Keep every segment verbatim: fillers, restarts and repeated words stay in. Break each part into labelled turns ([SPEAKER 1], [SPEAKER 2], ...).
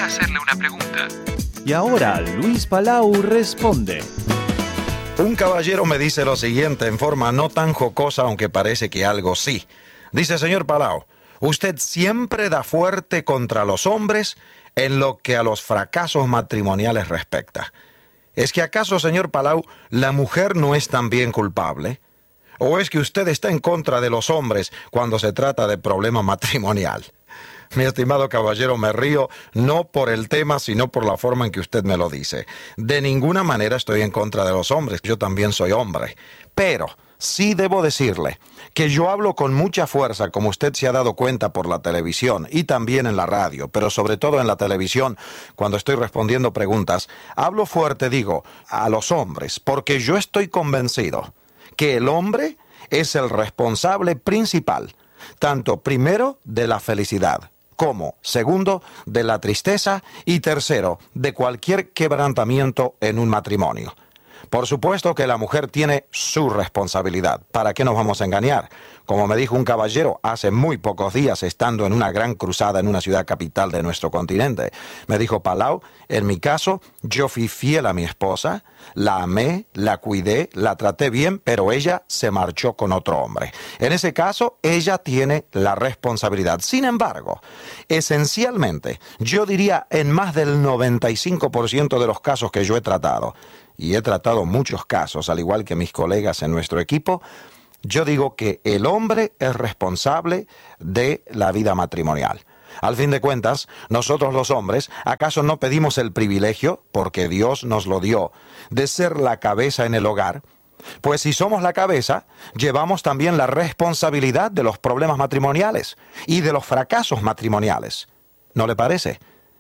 [SPEAKER 1] quería hacerle una pregunta.
[SPEAKER 2] Y ahora Luis Palau responde.
[SPEAKER 3] Un caballero me dice lo siguiente en forma no tan jocosa, aunque parece que algo sí. Dice: señor Palau, usted siempre da fuerte contra los hombres en lo que a los fracasos matrimoniales respecta. ¿Es que acaso, señor Palau, la mujer no es también culpable? ¿O es que usted está en contra de los hombres cuando se trata de problema matrimonial? Mi estimado caballero, me río no por el tema, sino por la forma en que usted me lo dice. De ninguna manera estoy en contra de los hombres, yo también soy hombre. Pero sí debo decirle que yo hablo con mucha fuerza, como usted se ha dado cuenta por la televisión y también en la radio, pero sobre todo en la televisión, cuando estoy respondiendo preguntas, hablo fuerte, digo, a los hombres, porque yo estoy convencido que el hombre es el responsable principal, tanto primero de la felicidad, como segundo de la tristeza y tercero de cualquier quebrantamiento en un matrimonio. Por supuesto que la mujer tiene su responsabilidad. ¿Para qué nos vamos a engañar? Como me dijo un caballero hace muy pocos días, estando en una gran cruzada en una ciudad capital de nuestro continente, me dijo: Palau, en mi caso, yo fui fiel a mi esposa, la amé, la cuidé, la traté bien, pero ella se marchó con otro hombre. En ese caso, ella tiene la responsabilidad. Sin embargo, esencialmente, yo diría en más del noventa y cinco por ciento de los casos que yo he tratado, y he tratado muchos casos, al igual que mis colegas en nuestro equipo, yo digo que el hombre es responsable de la vida matrimonial. Al fin de cuentas, nosotros los hombres, ¿acaso no pedimos el privilegio, porque Dios nos lo dio, de ser la cabeza en el hogar? Pues si somos la cabeza, llevamos también la responsabilidad de los problemas matrimoniales y de los fracasos matrimoniales. ¿No le parece?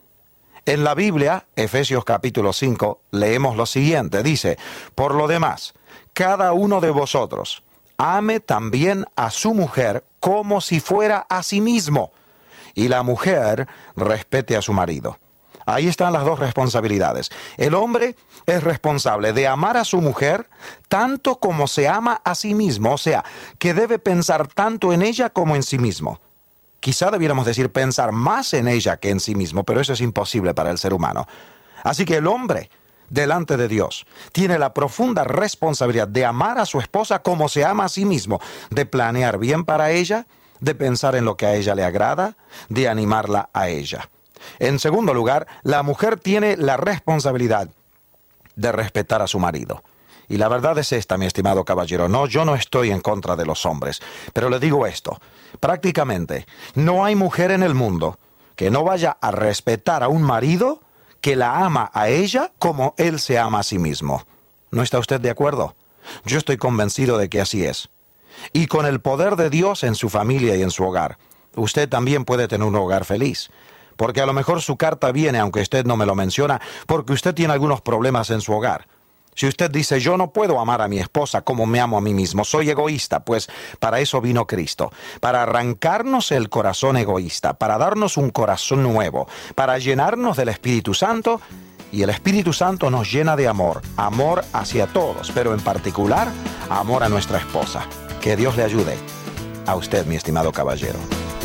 [SPEAKER 3] En la Biblia, Efesios capítulo cinco, leemos lo siguiente. Dice: por lo demás, cada uno de vosotros ame también a su mujer como si fuera a sí mismo, y la mujer respete a su marido. Ahí están las dos responsabilidades. El hombre es responsable de amar a su mujer tanto como se ama a sí mismo, o sea, que debe pensar tanto en ella como en sí mismo. Quizá debiéramos decir pensar más en ella que en sí mismo, pero eso es imposible para el ser humano. Así que el hombre, delante de Dios, tiene la profunda responsabilidad de amar a su esposa como se ama a sí mismo, de planear bien para ella, de pensar en lo que a ella le agrada, de animarla a ella. En segundo lugar, la mujer tiene la responsabilidad de respetar a su marido. Y la verdad es esta, mi estimado caballero. No, yo no estoy en contra de los hombres, pero le digo esto. Prácticamente, no hay mujer en el mundo que no vaya a respetar a un marido que la ama a ella como él se ama a sí mismo. ¿No está usted de acuerdo? Yo estoy convencido de que así es. Y con el poder de Dios en su familia y en su hogar, usted también puede tener un hogar feliz. Porque a lo mejor su carta viene, aunque usted no me lo menciona, porque usted tiene algunos problemas en su hogar. Si usted dice: yo no puedo amar a mi esposa como me amo a mí mismo, soy egoísta, pues para eso vino Cristo, para arrancarnos el corazón egoísta, para darnos un corazón nuevo, para llenarnos del Espíritu Santo, y el Espíritu Santo nos llena de amor, amor hacia todos, pero en particular, amor a nuestra esposa. Que Dios le ayude a usted, mi estimado caballero.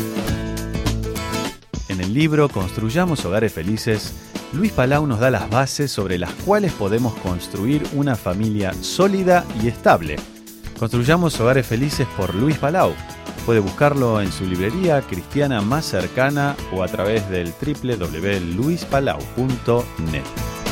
[SPEAKER 2] En el libro Construyamos Hogares Felices, Luis Palau nos da las bases sobre las cuales podemos construir una familia sólida y estable. Construyamos Hogares Felices por Luis Palau. Puede buscarlo en su librería cristiana más cercana o a través del doble u doble u doble u punto luis palau punto net.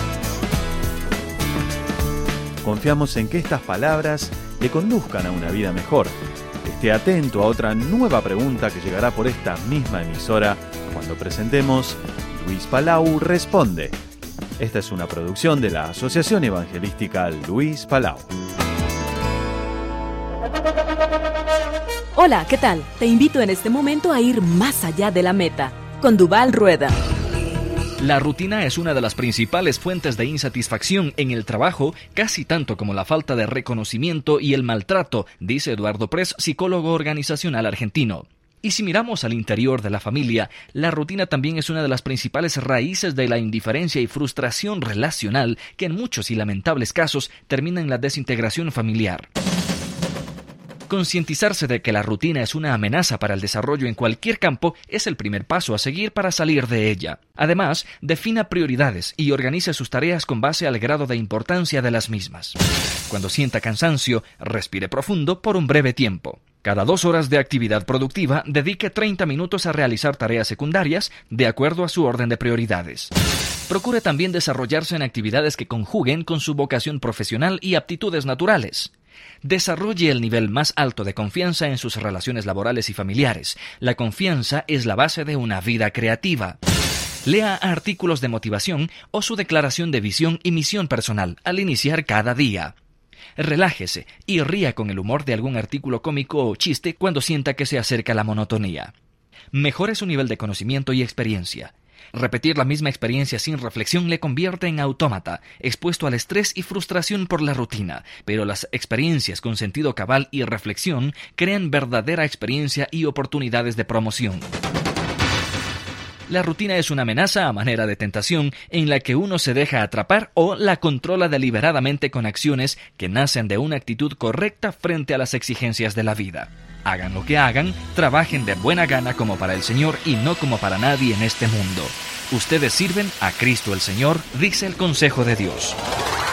[SPEAKER 2] Confiamos en que estas palabras le conduzcan a una vida mejor. Esté atento a otra nueva pregunta que llegará por esta misma emisora cuando presentemos Luis Palau Responde. Esta es una producción de la Asociación Evangelística Luis Palau.
[SPEAKER 4] Hola, ¿qué tal? Te invito en este momento a ir más allá de la meta, con Duval Rueda.
[SPEAKER 5] La rutina es una de las principales fuentes de insatisfacción en el trabajo, casi tanto como la falta de reconocimiento y el maltrato, dice Eduardo Press, psicólogo organizacional argentino. Y si miramos al interior de la familia, la rutina también es una de las principales raíces de la indiferencia y frustración relacional que en muchos y lamentables casos termina en la desintegración familiar. Concientizarse de que la rutina es una amenaza para el desarrollo en cualquier campo es el primer paso a seguir para salir de ella. Además, defina prioridades y organice sus tareas con base al grado de importancia de las mismas. Cuando sienta cansancio, respire profundo por un breve tiempo. Cada dos horas de actividad productiva, dedique treinta minutos a realizar tareas secundarias de acuerdo a su orden de prioridades. Procure también desarrollarse en actividades que conjuguen con su vocación profesional y aptitudes naturales. Desarrolle el nivel más alto de confianza en sus relaciones laborales y familiares. La confianza es la base de una vida creativa. Lea artículos de motivación o su declaración de visión y misión personal al iniciar cada día. Relájese y ría con el humor de algún artículo cómico o chiste cuando sienta que se acerca la monotonía. Mejore su nivel de conocimiento y experiencia. Repetir la misma experiencia sin reflexión le convierte en autómata, expuesto al estrés y frustración por la rutina, pero las experiencias con sentido cabal y reflexión crean verdadera experiencia y oportunidades de promoción. La rutina es una amenaza a manera de tentación en la que uno se deja atrapar o la controla deliberadamente con acciones que nacen de una actitud correcta frente a las exigencias de la vida. Hagan lo que hagan, trabajen de buena gana como para el Señor y no como para nadie en este mundo. Ustedes sirven a Cristo el Señor, dice el consejo de Dios.